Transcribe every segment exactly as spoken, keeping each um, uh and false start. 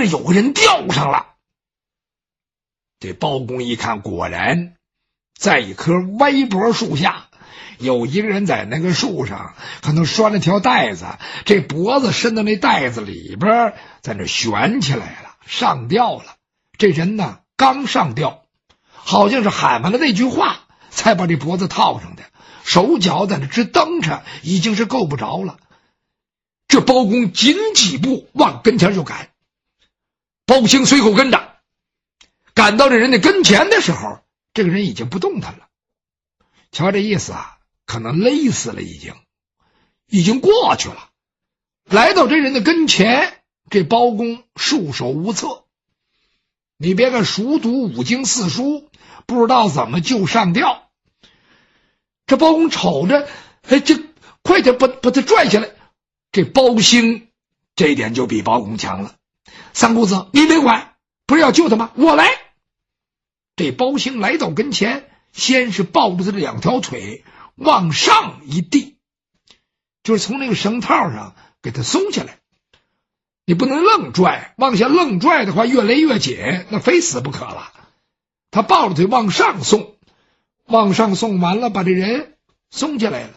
着有个人吊上了。这包公一看，果然在一棵歪脖树下，有一个人在那个树上可能拴了条带子，这脖子伸到那带子里边，在那悬起来了，上吊了。这人呢刚上吊，好像是喊完了那句话才把这脖子套上的，手脚在那直蹬着，已经是够不着了。这包公紧几步往跟前就赶，包兴随后跟着，赶到这人的跟前的时候，这个人已经不动弹了。瞧这意思啊，可能勒死了，已经已经过去了。来到这人的跟前，这包公束手无策。你别看熟读五经四书，不知道怎么就上吊。这包公瞅着，哎，这快点把把他拽下来。这包兴这一点就比包公强了。三姑子，你别管，不是要救他吗？我来。这包兴来到跟前，先是抱着他的两条腿往上一递，就是从那个绳套上给他松下来。你不能愣拽，往下愣拽的话越勒越紧，那非死不可了。他抱着腿往上送，往上送完了，把这人松下来了。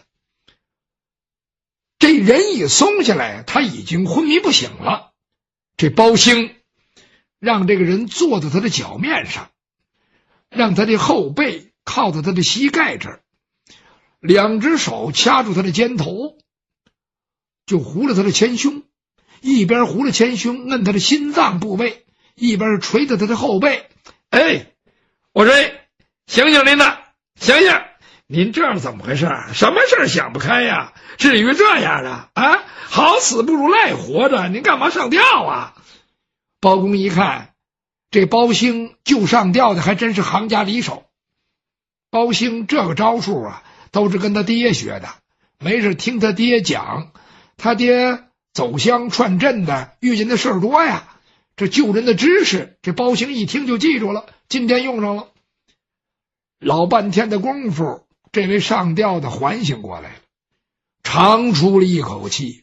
这人一松下来，他已经昏迷不醒了。这包兴让这个人坐在他的脚面上，让他的后背靠在他的膝盖这儿，两只手掐住他的肩头，就扶着他的前胸，一边扶着前胸摁他的心脏部位，一边捶着他的后背。哎，我说醒醒您呐，醒醒，您这是怎么回事？什么事想不开呀？至于这样啊？啊，好死不如赖活着，您干嘛上吊啊？包公一看，这包兴就上吊的还真是行家里手。包兴这个招数啊，都是跟他爹学的，没事听他爹讲，他爹走乡串镇的，遇见的事儿多呀，这救人的知识，这包兴一听就记住了，今天用上了。老半天的功夫，这位上吊的缓醒过来了，长出了一口气。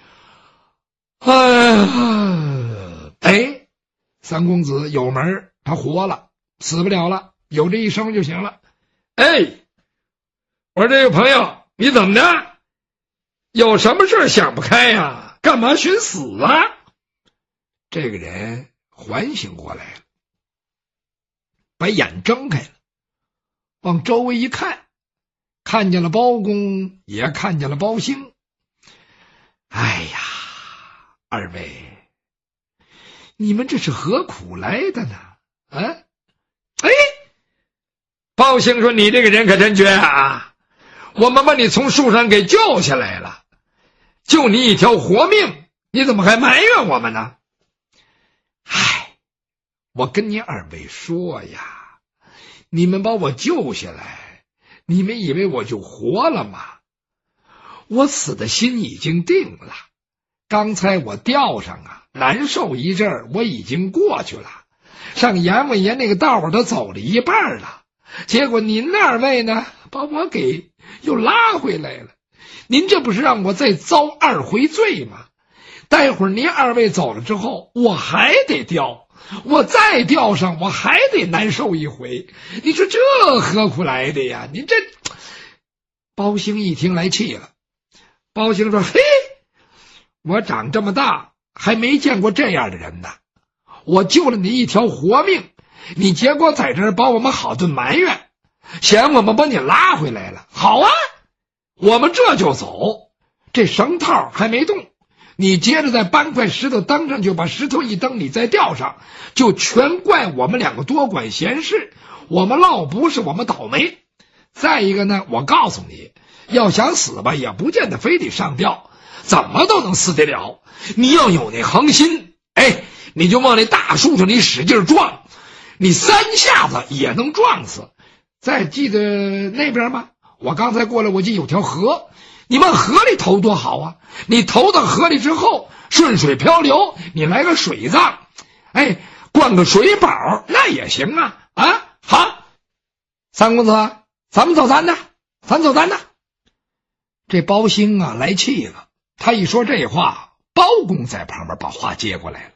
哎，哎，三公子有门，他活了，死不了了，有这一声就行了。哎，我说这位朋友，你怎么着？有什么事想不开呀？干嘛寻死啊？这个人缓醒过来了，把眼睁开了，往周围一看，看见了包公，也看见了包兴。哎呀，二位，你们这是何苦来的呢？啊？哎，包兴说：“你这个人可真绝啊！我们把你从树上给救下来了，救你一条活命，你怎么还埋怨我们呢？”唉，我跟你二位说呀，你们把我救下来，你们以为我就活了吗？我死的心已经定了。刚才我吊上啊，难受一阵儿，我已经过去了。上阎王爷那个道儿都走了一半了，结果您二位呢，把我给又拉回来了。您这不是让我再遭二回罪吗？待会儿您二位走了之后，我还得吊，我再吊上，我还得难受一回。你说这何苦来的呀？您这……包兴一听来气了。包兴说：“嘿，我长这么大还没见过这样的人呢。我救了你一条活命，你结果在这儿把我们好顿埋怨，嫌我们把你拉回来了。好啊，我们这就走。这绳套还没动，你接着再搬块石头蹬上去，把石头一蹬，你再吊上，就全怪我们两个多管闲事。我们落不是我们倒霉。再一个呢，我告诉你，要想死吧，也不见得非得上吊，怎么都能死得了。你要有那恒心，哎，你就往那大树上你使劲撞，你三下子也能撞死。再记得那边吗？我刚才过来，我记得有条河，你往河里投多好啊！你投到河里之后，顺水漂流，你来个水葬，哎，灌个水宝那也行啊！啊，好，三公子，咱们走咱的，咱走咱的。这包兴啊来气了，他一说这话，包公在旁边把话接过来了。